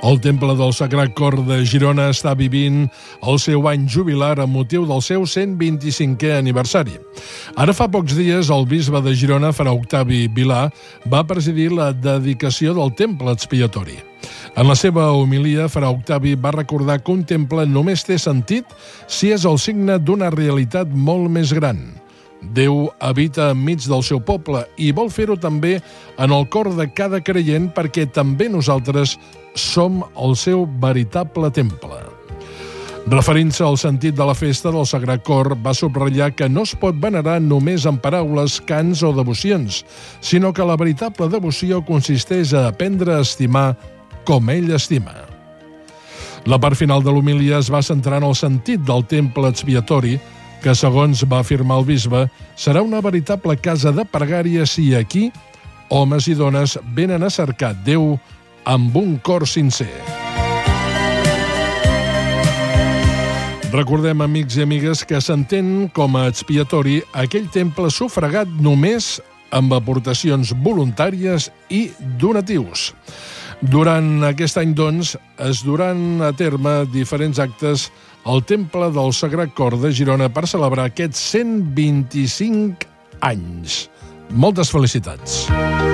El Temple del Sagrat Cor de Girona està vivint el seu any jubilar amb motiu del seu 125è aniversari. Ara fa pocs dies el bisbe de Girona, fra Octavi Vilà, va presidir la dedicació del temple expiatori. En la seva homilia, fra Octavi va recordar que un temple només té sentit si és el signe d'una realitat molt més gran. Déu habita enmig del seu poble i vol fer-ho també en el cor de cada creient perquè també nosaltres som el seu veritable temple. Referint-se al sentit de la festa del Sagrat Cor, va subratllar que no es pot venerar només en paraules, cants o devocions, sinó que la veritable devoció consisteix a aprendre a estimar com ell estima. La part final de l'homilia es va centrar en el sentit del temple expiatori, que, segons va afirmar el bisbe, serà una veritable casa de pregària si aquí homes i dones venen a cercar Déu amb un cor sincer. Recordem, amics i amigues, que s'entén com a expiatori aquell temple sufragat només amb aportacions voluntàries i donatius. Durant aquest any, doncs, es duran a terme diferents actes al Temple del Sagrat Cor de Girona per celebrar aquests 125 anys. Moltes felicitats!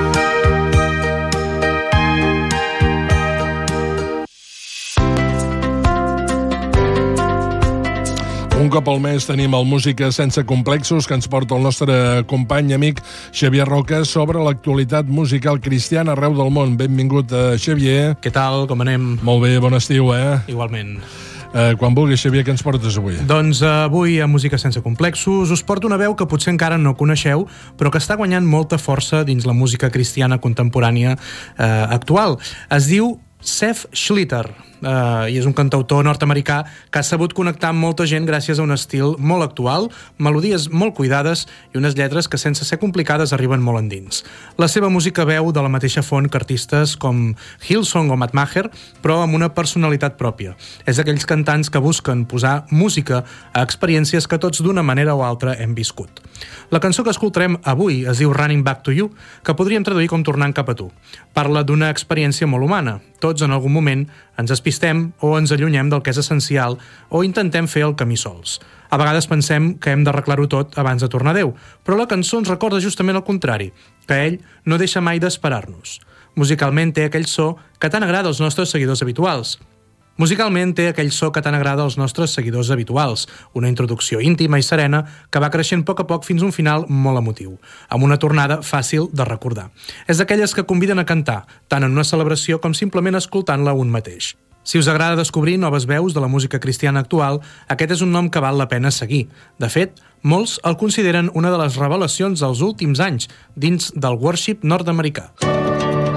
Un cop al mes tenim el Música sense complexos que ens porta el nostre company i amic Xavier Roca sobre l'actualitat musical cristiana arreu del món. Benvingut, Xavier. Què tal? Com anem? Molt bé, bon estiu, Igualment. Quan vulguis, Xavier, què ens portes avui? Doncs avui a Música sense complexos us porto una veu que potser encara no coneixeu, però que està guanyant molta força dins la música cristiana contemporània actual. Es diu Seth Schlitter, i és un cantautor nord-americà que ha sabut connectar amb molta gent gràcies a un estil molt actual, melodies molt cuidades i unes lletres que, sense ser complicades, arriben molt endins. La seva música veu de la mateixa font que artistes com Hillsong o Matt Maher, però amb una personalitat pròpia. És d'aquells cantants que busquen posar música a experiències que tots d'una manera o altra hem viscut. La cançó que escoltarem avui es diu Running Back to You, que podríem traduir com Tornant cap a tu. Parla d'una experiència molt humana. Tots en algun moment ens despistem o ens allunyem del que és essencial o intentem fer el camí sols. A vegades pensem que hem d'arreglar-ho tot abans de tornar a Déu, però la cançó ens recorda justament el contrari, que ell no deixa mai d'esperar-nos. Musicalment té aquell so que tant agrada als nostres seguidors habituals. Una introducció íntima i serena que va creixent a poc fins un final molt emotiu, amb una tornada fàcil de recordar. És d'aquelles que conviden a cantar, tant en una celebració com simplement escoltant-la un mateix. Si us agrada descobrir noves veus de la música cristiana actual, aquest és un nom que val la pena seguir. De fet, molts el consideren una de les revelacions dels últims anys dins del worship nord-americà.